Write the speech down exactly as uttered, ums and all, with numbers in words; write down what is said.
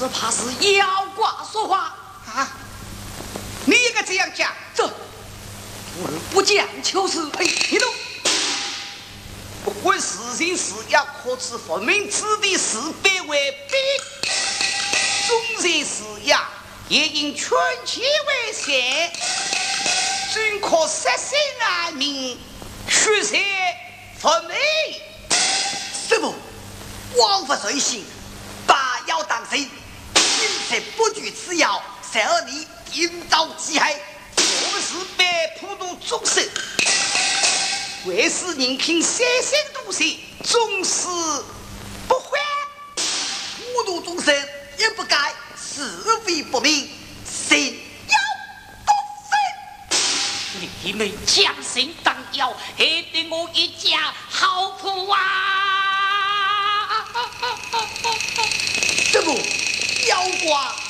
只怕是妖怪说话啊！你也该这样讲， 这不不讲求是。哎，你懂？ 不管是人是妖，可知分明之地是非为非。纵然是妖，也应劝其为善。均可实心安民，血色分明。 师傅，枉法随行，把妖当神，今世不惧此妖，谁而你应遭其害？ 我们是被普度众生，为使人品三生毒舌，终是不欢。 普度众生也不该是非不明，谁妖不分？ 你们将神当妖，害得我一家好苦啊！ 师傅，妖怪